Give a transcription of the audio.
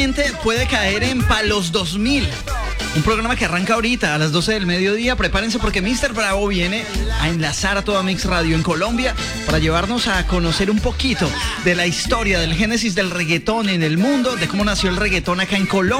puede caer en Palos 2000. Un programa que arranca ahorita a las 12 del mediodía. Prepárense porque Mr. Bravo viene a enlazar a toda Mix Radio en Colombia para llevarnos a conocer un poquito de la historia, del génesis del reggaetón en el mundo, de cómo nació el reggaetón acá en Colombia.